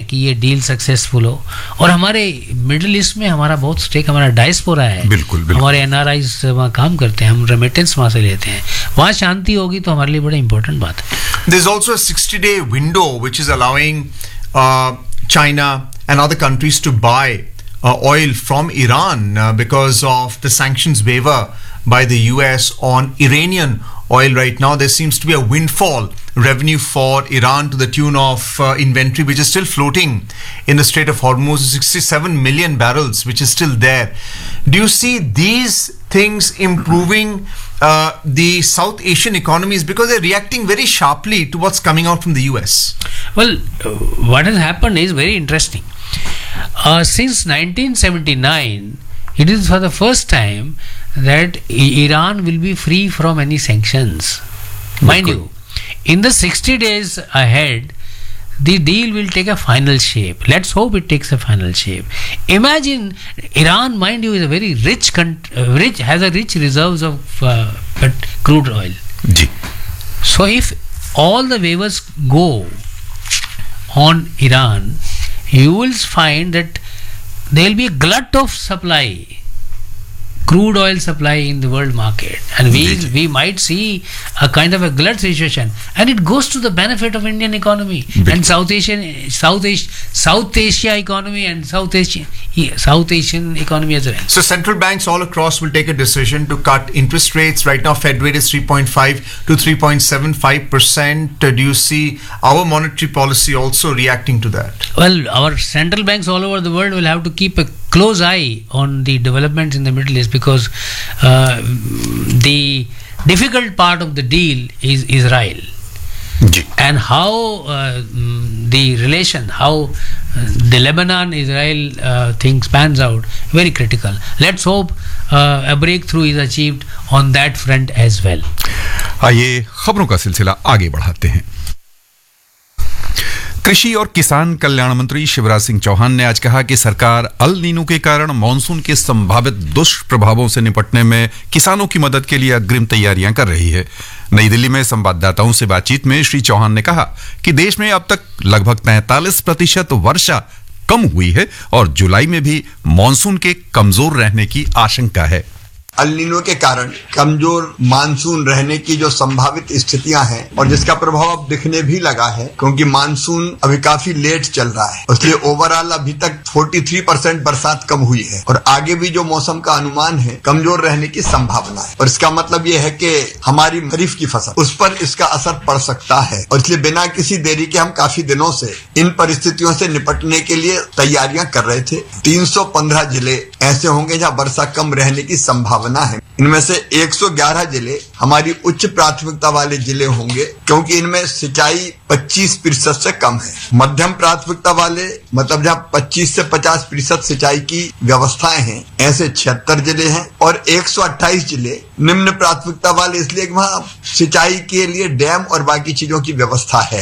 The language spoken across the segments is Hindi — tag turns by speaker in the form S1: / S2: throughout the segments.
S1: कि ये डील सक्सेसफुल हो। और हमारे मिडिल ईस्ट में हमारा बहुत स्टेक, हमारा डायस्पोरा है।
S2: बिल्कुल, बिल्कुल।
S1: हमारे NRIs वहाँ काम करते हैं, हम रेमिटेंस वहाँ से लेते हैं। वहाँ शांति होगी तो हमारे लिए बड़ा इंपॉर्टेंट बात है।
S3: There's also a 60-day window which is allowing China and other countries to buy oil from Iran because of the sanctions waiver by the US on Iranian oil right now. There seems to be a windfall revenue for Iran to the tune of inventory which is still floating in the Strait of Hormuz, 67 million barrels which is still there. Do you see these things improving the South Asian economies because they're reacting very sharply to what's coming out from the US?
S1: Well, what has happened is very interesting. Since 1979, it is for the first time that Iran will be free from any sanctions. Mind you, in the 60 days ahead, the deal will take a final shape. Let's hope it takes a final shape. Imagine Iran, mind you, is a very rich has a rich reserves of crude oil.
S2: Ji.
S1: So if all the waivers go on Iran, you will find that there will be a glut of supply, crude oil supply in the world market, and we might see a kind of a glut situation, and it goes to the benefit of Indian economy and South Asia economy and South Asian economy as well.
S3: So central banks all across will take a decision to cut interest rates. Right now Fed rate is 3.5 to 3.75%. Do you see our monetary policy also reacting to that?
S1: Well, our central banks all over the world will have to keep a close eye on the developments in the Middle East because the difficult part of the deal is Israel. And how the relation, how the Lebanon-Israel thing pans out, very critical. Let's hope a breakthrough is achieved on that front as well.
S2: आइए खबरों का सिलसिला आगे बढ़ाते हैं। कृषि और किसान कल्याण मंत्री शिवराज सिंह चौहान ने आज कहा कि सरकार अल नीनो के कारण मानसून के संभावित दुष्प्रभावों से निपटने में किसानों की मदद के लिए अग्रिम तैयारियां कर रही है। नई दिल्ली में संवाददाताओं से बातचीत में श्री चौहान ने कहा कि देश में अब तक लगभग 43% वर्षा कम हुई है और जुलाई में भी मानसून के कमजोर रहने की आशंका है।
S4: अल नीनो के कारण कमजोर मानसून रहने की जो संभावित स्थितियां हैं और जिसका प्रभाव अब दिखने भी लगा है क्योंकि मानसून अभी काफी लेट चल रहा है, इसलिए ओवरऑल अभी तक 43% बरसात कम हुई है और आगे भी जो मौसम का अनुमान है कमजोर रहने की संभावना है। और इसका मतलब ये है कि हमारी खरीफ की फसल उस पर इसका असर पड़ सकता है और इसलिए बिना किसी देरी के हम काफी दिनों से इन परिस्थितियों से निपटने के लिए तैयारियां कर रहे थे। 315 जिले ऐसे होंगे जहां वर्षा कम रहने की संभावना है। इनमें से 111 जिले हमारी उच्च प्राथमिकता वाले जिले होंगे क्योंकि इनमें सिंचाई 25% से कम है। मध्यम प्राथमिकता वाले मतलब जहाँ 25 से 50% सिंचाई की व्यवस्थाएं हैं ऐसे 76 जिले हैं और 128 जिले निम्न प्राथमिकता वाले, इसलिए वहाँ सिंचाई के लिए डैम और बाकी चीजों की व्यवस्था है।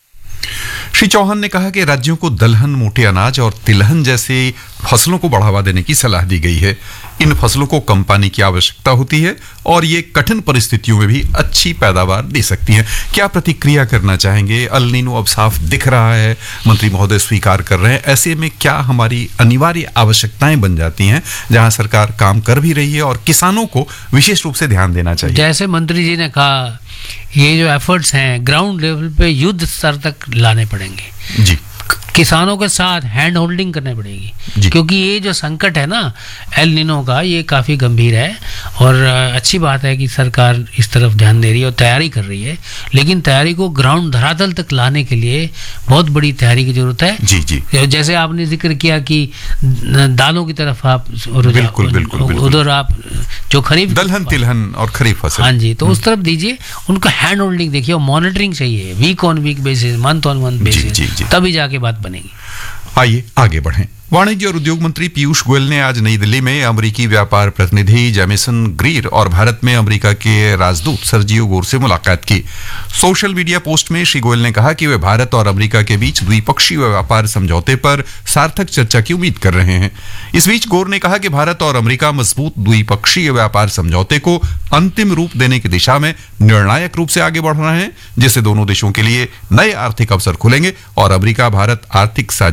S2: श्री चौहान ने कहा कि राज्यों को दलहन, मोटे अनाज और तिलहन जैसी फसलों को बढ़ावा देने की सलाह दी गई है। इन फसलों को कम पानी की आवश्यकता होती है और ये कठिन परिस्थितियों में भी अच्छी पैदावार दे सकती हैं। क्या प्रतिक्रिया करना चाहेंगे? अल नीनो अब साफ दिख रहा है, मंत्री महोदय स्वीकार कर रहे हैं, ऐसे में क्या हमारी अनिवार्य आवश्यकताएं बन जाती हैं जहां सरकार काम कर भी रही है और किसानों को विशेष रूप से ध्यान देना चाहिए?
S1: जैसे मंत्री जी ने कहा, ये जो एफर्ट्स हैं ग्राउंड लेवल पे युद्ध स्तर तक लाने पड़ेंगे
S2: जी।
S1: किसानों के साथ हैंड होल्डिंग करनी पड़ेगी क्योंकि ये जो संकट है ना एल नीनो का, ये काफ़ी गंभीर है और अच्छी बात है कि सरकार इस तरफ ध्यान दे रही है और तैयारी कर रही है, लेकिन तैयारी को ग्राउंड धरातल तक लाने के लिए बहुत बड़ी तैयारी की जरूरत है।
S2: जी जी।
S1: जैसे आपने जिक्र किया कि दालों की तरफ आप
S2: बिल्कुल
S1: उधर आप जो खरीफ
S2: दलहन, तिलहन और खरीफ फसल,
S1: हाँ जी, तो उस तरफ दीजिए, उनको हैंड होल्डिंग देखिए और मॉनिटरिंग चाहिए week on week basis, month on month basis, तभी जाके बात बनेगी।
S2: आइए आगे बढ़ें। वाणिज्य और उद्योग मंत्री पीयूष गोयल ने आज नई दिल्ली में अमेरिकी व्यापार प्रतिनिधि जेमिसन ग्रीर और भारत में अमेरिका के राजदूत सर्जियो गोर से मुलाकात की। सोशल मीडिया पोस्ट में श्री गोयल ने कहा कि वे भारत और अमेरिका के बीच द्विपक्षीय व्यापार समझौते पर सार्थक चर्चा की उम्मीद कर रहे हैं। इस बीच गोर ने कहा कि भारत और अमेरिका मजबूत द्विपक्षीय व्यापार समझौते को अंतिम रूप देने की दिशा में निर्णायक रूप से आगे बढ़ रहे हैं, जिससे दोनों देशों के लिए नए आर्थिक अवसर खुलेंगे और अमेरिका भारत आर्थिक